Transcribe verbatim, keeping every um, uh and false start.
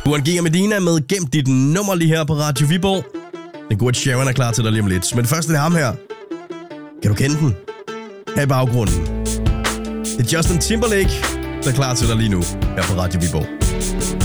Buren G og Medina med Gem dit nummer lige her på Radio Viborg. Den gode Sharon er klar til dig lige om lidt. Men først er det ham her. Kan du kende den? Her i baggrunden. Det er Justin Timberlake, der er klar til dig lige nu her på Radio Viborg.